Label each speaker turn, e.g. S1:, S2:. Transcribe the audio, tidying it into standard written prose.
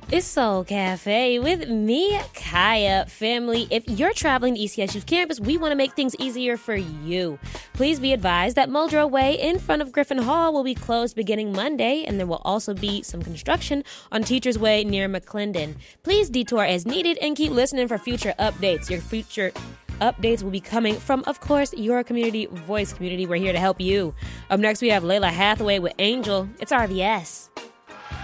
S1: It's Soul Cafe with me, Kaya. Family, if you're traveling to ECSU's campus, we want to make things easier for you. Please be advised that Muldrow Way in front of Griffin Hall will be closed beginning Monday, and there will also be some construction on Teachers Way near McClendon. Please detour as needed and keep listening for future updates. Your future updates will be coming from, of course, your community voice community. We're here to help you. Up next, we have Layla Hathaway with Angel. It's RVS.